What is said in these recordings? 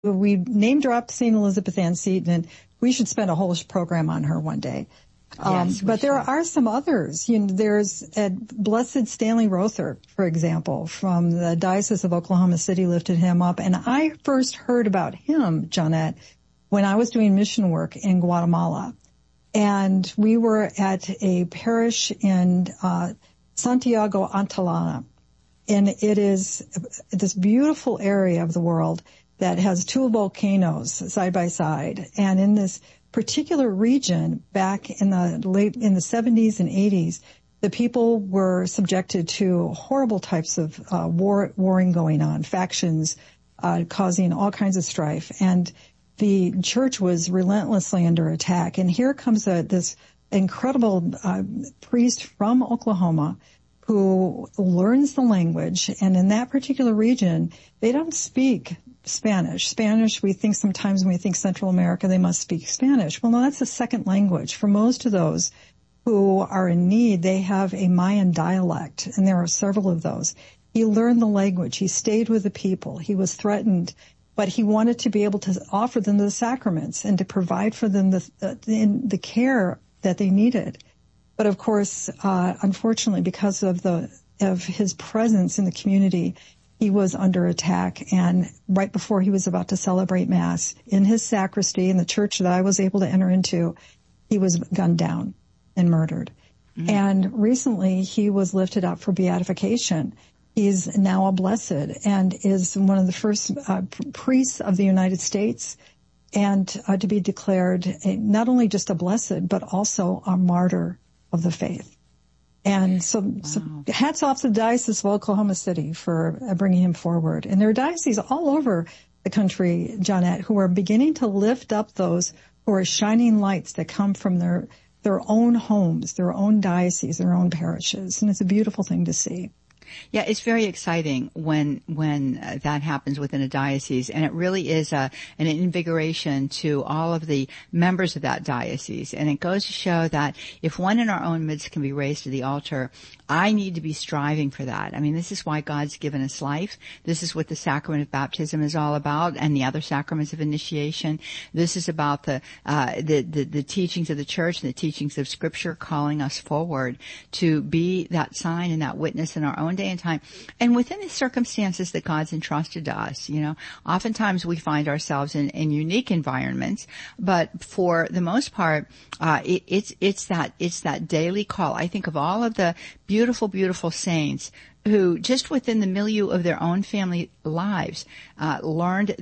we name dropped St. Elizabeth Ann Seton, and we should spend a whole program on her one day. Yes, but there are some others. There's Blessed Stanley Rother, for example, from the Diocese of Oklahoma City, lifted him up. And I first heard about him, Johnette, when I was doing mission work in Guatemala. And we were at a parish in Santiago Antillana. And it is this beautiful area of the world that has two volcanoes side by side. And in this particular region, back in the 70s and 80s, the people were subjected to horrible types of warring going on, factions causing all kinds of strife. And the church was relentlessly under attack. And here comes this incredible priest from Oklahoma who learns the language. And in that particular region, they don't speak Spanish. Spanish, we think sometimes when we think Central America, they must speak Spanish. Well, no, that's a second language. For most of those who are in need, they have a Mayan dialect, and there are several of those. He learned the language. He stayed with the people. He was threatened, but he wanted to be able to offer them the sacraments and to provide for them the care that they needed. But of course, unfortunately, because of his presence in the community, he was under attack. And right before he was about to celebrate Mass in his sacristy in the church that I was able to enter into, he was gunned down and murdered. Mm-hmm. And recently he was lifted up for beatification. He's now a blessed and is one of the first priests of the United States, and to be declared not only just a blessed, but also a martyr of the faith. And so hats off to the Diocese of Oklahoma City for bringing him forward. And there are dioceses all over the country, Johnette, who are beginning to lift up those who are shining lights that come from their own homes, their own dioceses, their own parishes. And it's a beautiful thing to see. Yeah, it's very exciting when that happens within a diocese, and it really is an invigoration to all of the members of that diocese. And it goes to show that if one in our own midst can be raised to the altar, I need to be striving for that. I mean, this is why God's given us life. This is what the sacrament of baptism is all about, and the other sacraments of initiation. This is about the teachings of the church and the teachings of Scripture calling us forward to be that sign and that witness in our own day and time. And within the circumstances that God's entrusted to us, oftentimes we find ourselves in unique environments, but for the most part, it's that daily call. I think of all of the beautiful, beautiful saints who just within the milieu of their own family lives, learned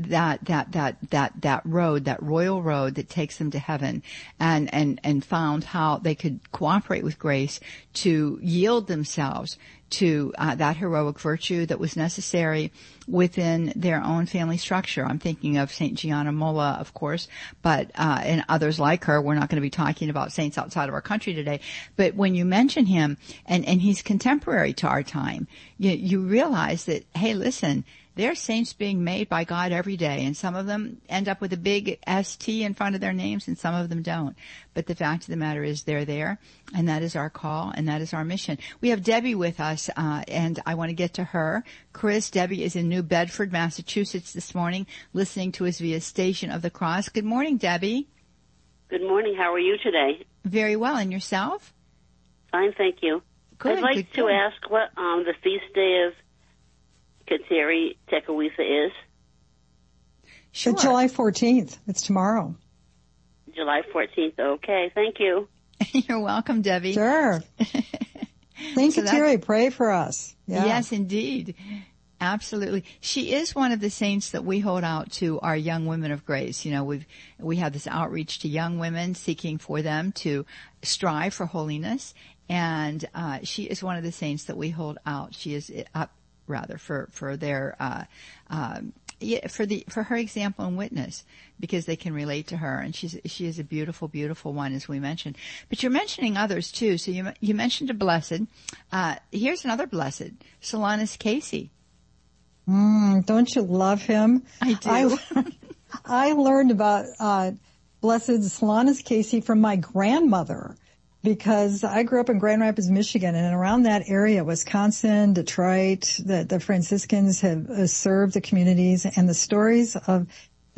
that road, that royal road that takes them to heaven, and found how they could cooperate with grace to yield themselves to that heroic virtue that was necessary within their own family structure. I'm thinking of St. Gianna Molla, of course, but and others like her. We're not going to be talking about saints outside of our country today. But when you mention him, and he's contemporary to our time, you realize that, hey, listen, there are saints being made by God every day, and some of them end up with a big ST in front of their names, and some of them don't. But the fact of the matter is they're there, and that is our call, and that is our mission. We have Debbie with us, and I want to get to her. Chris, Debbie is in New Bedford, Massachusetts this morning, listening to us via Station of the Cross. Good morning, Debbie. Good morning. How are you today? Very well. And yourself? Fine, thank you. Good, I'd like to ask what the feast day of Kateri Tekakwitha is. Sure. It's July 14th. It's tomorrow. July 14th. Okay, thank you. You're welcome, Debbie. Sure. Thank you, Terry. Pray for us. Yeah. Yes, indeed. Absolutely. She is one of the saints that we hold out to our young women of grace. We have this outreach to young women, seeking for them to strive for holiness. And she is one of the saints that we hold out. She is up for their for her example and witness, because they can relate to her, and she is a beautiful, beautiful one, as we mentioned. But you're mentioning others too. So you mentioned a blessed. Here's another blessed, Solanus Casey. Don't you love him? I do. I learned about Blessed Solanus Casey from my grandmother, because I grew up in Grand Rapids, Michigan, and around that area, Wisconsin, Detroit, the Franciscans have served the communities, and the stories of